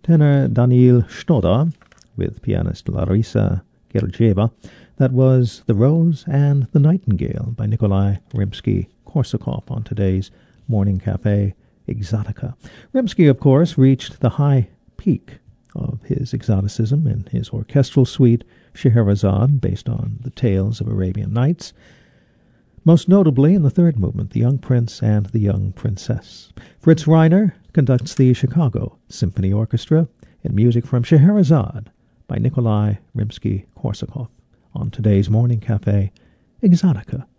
tenor Daniil Shnoda with pianist Larisa Gergieva. That was The Rose and the Nightingale by Nikolai Rimsky-Korsakov on today's Morning Cafe Exotica. Rimsky, of course, reached the high peak of his exoticism in his orchestral suite Scheherazade, based on the tales of Arabian Nights, most notably in the third movement, The Young Prince and the Young Princess. Fritz Reiner conducts the Chicago Symphony Orchestra in music from Scheherazade by Nikolai Rimsky-Korsakov on today's Morning Cafe Exotica.